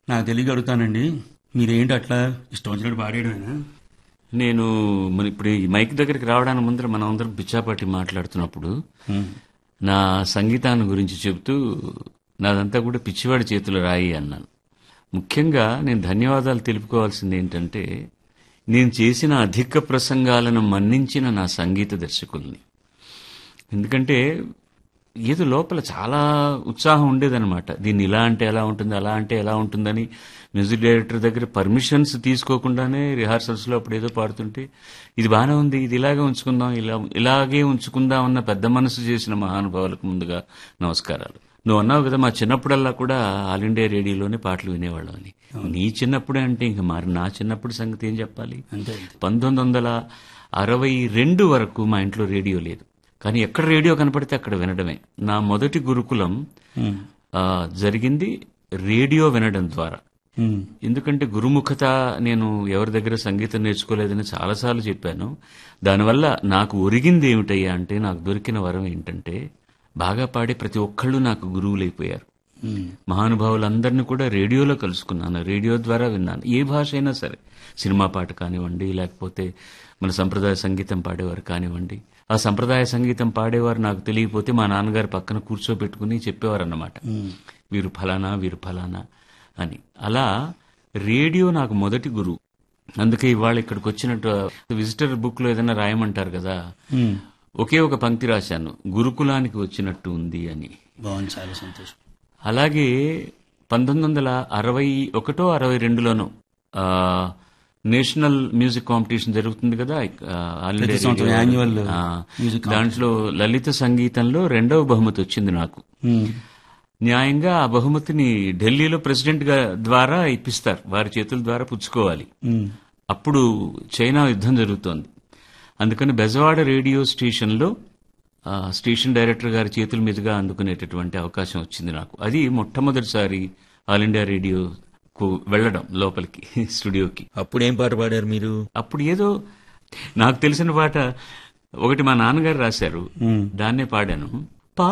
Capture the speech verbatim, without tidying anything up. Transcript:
నాకు తెలియక అడుగుతానండి, మీరేంటి అట్లా ఇష్టం వచ్చినట్టు పాడేయడమేనా? నేను మన ఇప్పుడు ఈ మైక్ దగ్గరికి రావడానికి ముందర మనం అందరం పిచ్చాపాటి మాట్లాడుతున్నప్పుడు నా సంగీతాన్ని గురించి చెబుతూ నాదంతా కూడా పిచ్చివాడి చేతులు రాయి అన్నాను. ముఖ్యంగా నేను ధన్యవాదాలు తెలుపుకోవాల్సింది ఏంటంటే, నేను చేసిన అధిక ప్రసంగాలను మన్నించిన నా సంగీత దర్శకుల్ని. ఎందుకంటే ఏదో లోపల చాలా ఉత్సాహం ఉండేదన్నమాట. దీన్ని ఇలా అంటే ఎలా ఉంటుంది, అలా అంటే ఎలా ఉంటుందని మ్యూజిక్ డైరెక్టర్ దగ్గర పర్మిషన్స్ తీసుకోకుండానే రిహార్సల్స్లో అప్పుడు ఏదో పాడుతుంటే ఇది బాగానే ఉంది, ఇది ఇలాగే ఉంచుకుందాం, ఇలా ఇలాగే ఉంచుకుందాం అన్న పెద్ద మనసు చేసిన మహానుభావులకు ముందుగా నమస్కారాలు. నువ్వు అన్నావు కదా మా చిన్నప్పుడల్లా కూడా ఆల్ ఇండియా రేడియోలోనే పాటలు వినేవాళ్ళం అని. నీ చిన్నప్పుడే అంటే ఇంకా మరి నా చిన్నప్పుడు సంగతి ఏం చెప్పాలి. పంతొమ్మిది వందల అరవై రెండు వరకు మా ఇంట్లో రేడియో లేదు, కానీ ఎక్కడ రేడియో కనపడితే అక్కడ వినడమే. నా మొదటి గురుకులం జరిగింది రేడియో వినడం ద్వారా. ఎందుకంటే గురుముఖత నేను ఎవరి దగ్గర సంగీతం నేర్చుకోలేదని చాలాసార్లు చెప్పాను. దానివల్ల నాకు ఒరిగింది ఏమిటయ్యా అంటే, నాకు దొరికిన వరం ఏంటంటే, బాగా పాడే ప్రతి ఒక్కళ్ళు నాకు గురువులైపోయారు. మహానుభావులందరినీ కూడా రేడియోలో కలుసుకున్నాను, రేడియో ద్వారా విన్నాను. ఏ భాష అయినా సరే, సినిమా పాట కానివ్వండి, లేకపోతే మన సంప్రదాయ సంగీతం పాడేవారు కానివ్వండి. ఆ సంప్రదాయ సంగీతం పాడేవారు నాకు తెలియకపోతే మా నాన్నగారు పక్కన కూర్చోబెట్టుకుని చెప్పేవారు అన్నమాట, వీరు ఫలానా వీరు ఫలానా అని. అలా రేడియో నాకు మొదటి గురువు. అందుకే ఇవాళ ఇక్కడికి వచ్చినట్టు విజిటర్ బుక్ లో ఏదైనా రాయమంటారు కదా, ఒకే ఒక పంక్తి రాశాను, గురుకులానికి వచ్చినట్టు ఉంది అని. బాగుంది, చాలా సంతోషం. అలాగే పంతొమ్మిది వందల అరవై ఒకటో అరవై రెండులోనూ నేషనల్ మ్యూజిక్ కాంపిటీషన్ జరుగుతుంది కదా, దాంట్లో లలిత సంగీతంలో రెండవ బహుమతి వచ్చింది నాకు. న్యాయంగా ఆ బహుమతిని ఢిల్లీలో ప్రెసిడెంట్ ద్వారా ఇప్పిస్తారు, వారి చేతుల ద్వారా పుచ్చుకోవాలి. అప్పుడు చైనా యుద్ధం జరుగుతోంది. అందుకని బెజవాడ రేడియో స్టేషన్లో స్టేషన్ డైరెక్టర్ గారి చేతుల మీదుగా అందుకునేటటువంటి అవకాశం వచ్చింది నాకు. అది మొట్టమొదటిసారి ఆల్ ఇండియా రేడియోకు వెళ్ళడం లోపలికి, స్టూడియోకి. అప్పుడు ఏం పాట పాడారు మీరు? అప్పుడు ఏదో నాకు తెలిసిన పాట ఒకటి మా నాన్నగారు రాశారు, దాన్నే పాడాను.